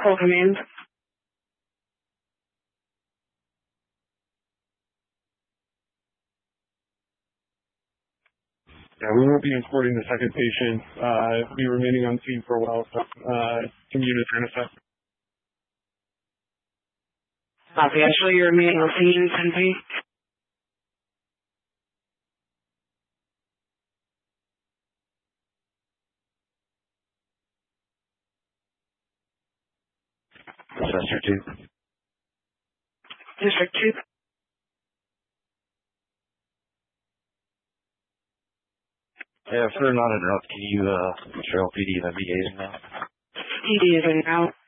Whole command. Yeah, we won't be escorting the second patient. We'll be remaining on scene for a while, so can you turn us up? Copy. Actually, you're remaining on scene, 10-8. District 2. District 2. Yeah, for non-interrupt, can you trail PD and MBAs now? PD is in now.